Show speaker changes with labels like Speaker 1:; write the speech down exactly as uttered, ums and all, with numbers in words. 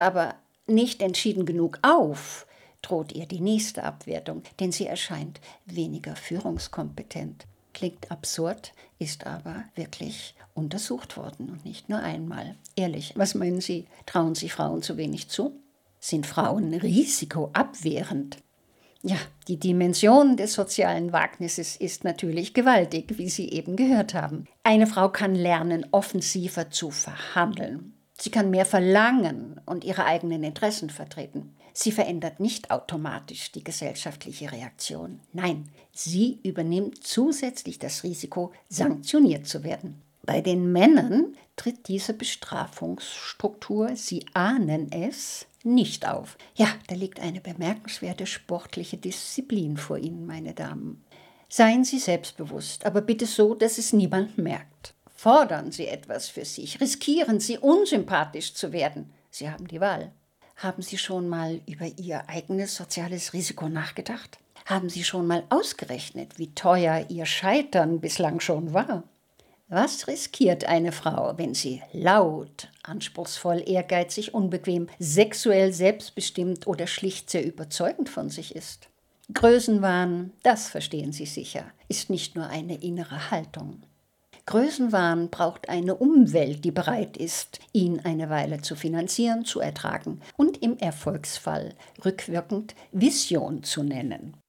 Speaker 1: aber nicht entschieden genug auf, droht ihr die nächste Abwertung, denn sie erscheint weniger führungskompetent. Klingt absurd, ist aber wirklich untersucht worden und nicht nur einmal. Ehrlich, was meinen Sie, trauen sich Frauen zu wenig zu? Sind Frauen risikoabwehrend? Ja, die Dimension des sozialen Wagnisses ist natürlich gewaltig, wie Sie eben gehört haben. Eine Frau kann lernen, offensiver zu verhandeln. Sie kann mehr verlangen und ihre eigenen Interessen vertreten. Sie verändert nicht automatisch die gesellschaftliche Reaktion. Nein, sie übernimmt zusätzlich das Risiko, sanktioniert zu werden. Bei den Männern tritt diese Bestrafungsstruktur, Sie ahnen es, nicht auf. Ja, da liegt eine bemerkenswerte sportliche Disziplin vor Ihnen, meine Damen. Seien Sie selbstbewusst, aber bitte so, dass es niemand merkt. Fordern Sie etwas für sich, riskieren Sie, unsympathisch zu werden. Sie haben die Wahl. Haben Sie schon mal über Ihr eigenes soziales Risiko nachgedacht? Haben Sie schon mal ausgerechnet, wie teuer Ihr Scheitern bislang schon war? Was riskiert eine Frau, wenn sie laut, anspruchsvoll, ehrgeizig, unbequem, sexuell selbstbestimmt oder schlicht sehr überzeugend von sich ist? Größenwahn, das verstehen Sie sicher, ist nicht nur eine innere Haltung. Größenwahn braucht eine Umwelt, die bereit ist, ihn eine Weile zu finanzieren, zu ertragen und im Erfolgsfall rückwirkend Vision zu nennen.